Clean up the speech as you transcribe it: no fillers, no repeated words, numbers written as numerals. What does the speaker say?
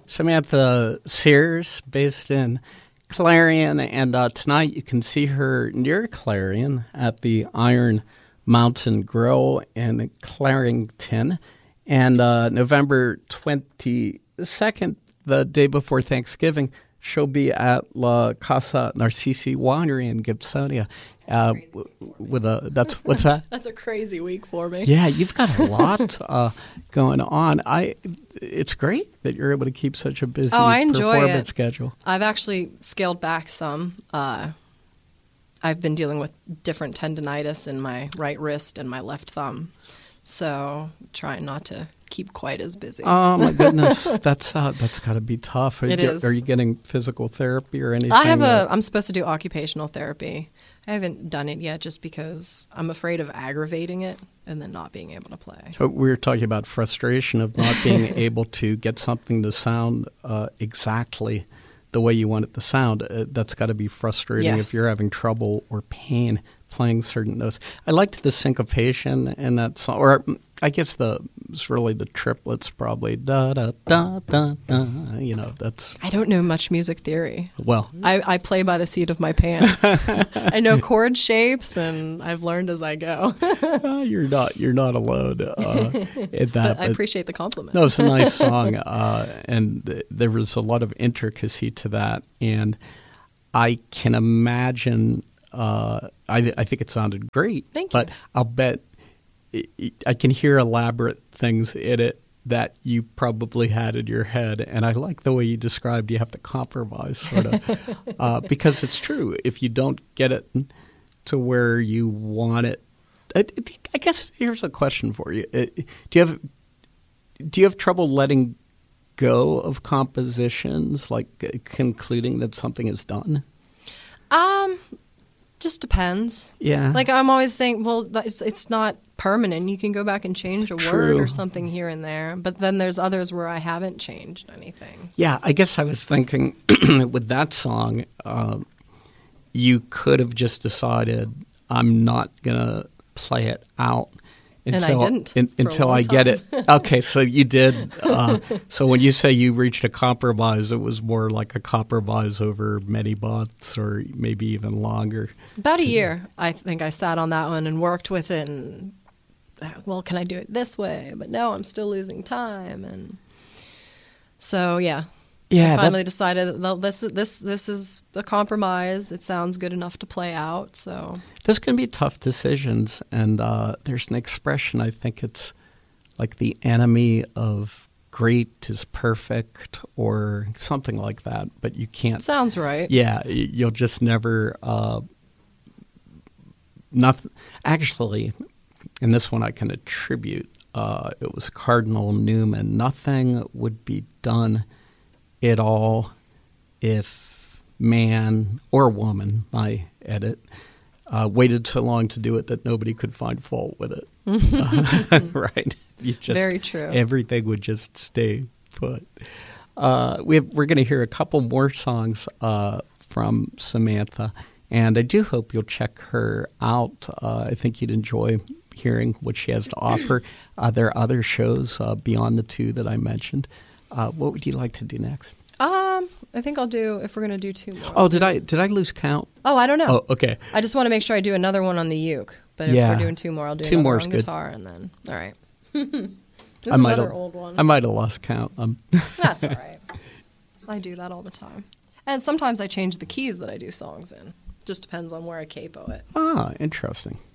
Samantha Sears, based in Clarion, and tonight you can see her near Clarion at the Iron Mountain Grill in Clarington. And November 22nd, the day before Thanksgiving, she'll be at La Casa Narcisi Winery in Gibsonia. What's that? That's a crazy week for me. Yeah, you've got a lot going on. It's great that you're able to keep such a busy performance schedule. I've actually scaled back some. I've been dealing with different tendinitis in my right wrist and my left thumb, so trying not to keep quite as busy. Oh my goodness, that's got to be tough. Is. Are you getting physical therapy or anything? I'm supposed to do occupational therapy. I haven't done it yet just because I'm afraid of aggravating it and then not being able to play. So we were talking about frustration of not being able to get something to sound exactly the way you want it to sound. That's got to be frustrating if you're having trouble or pain playing certain notes. I liked the syncopation in that song, or I guess it's really the triplets probably. Da da da da da. That's. I don't know much music theory. Well, I play by the seat of my pants. I know chord shapes, and I've learned as I go. You're not alone in that. But I appreciate the compliment. No, it's a nice song, and there was a lot of intricacy to that, and I can imagine. I think it sounded great. Thank you. But I'll bet I can hear elaborate things in it that you probably had in your head. And I like the way you described you have to compromise, sort of, because it's true. If you don't get it to where you want it, I guess here's a question for you. Do you have trouble letting go of compositions, like concluding that something is done? Just depends. Yeah. Like I'm always saying, well, it's not permanent. You can go back and change a word or something here and there. But then there's others where I haven't changed anything. Yeah, I guess I was thinking with that song, you could have just decided I'm not going to play it out. And I didn't. Until I get it. Okay, so you did. So when you say you reached a compromise, it was more like a compromise over many months or maybe even longer. About a year, I think I sat on that one and worked with it. And, well, can I do it this way? But no, I'm still losing time. And so, yeah. I finally decided that this is a compromise. It sounds good enough to play out. So those can be tough decisions, and there's an expression. I think it's like the enemy of great is perfect, or something like that. But you can't. Sounds right. Yeah, you'll just never. Nothing. Actually, in this one, I can attribute. It was Cardinal Newman. Nothing would be done at all if man or woman, my edit, waited so long to do it that nobody could find fault with it. Right? Very true. Everything would just stay put. We're going to hear a couple more songs from Samantha, and I do hope you'll check her out. I think you'd enjoy hearing what she has to offer. There are other shows beyond the two that I mentioned. What would you like to do next? I think I'll do, if we're going to do two more. Oh, did I lose count? Oh, I don't know. Oh, okay. I just want to make sure I do another one on the uke. But if we're doing two more, I'll do two another more on good. Guitar and then, all right. This is another old one. I might have lost count. That's all right. I do that all the time. And sometimes I change the keys that I do songs in. Just depends on where I capo it. Ah, interesting.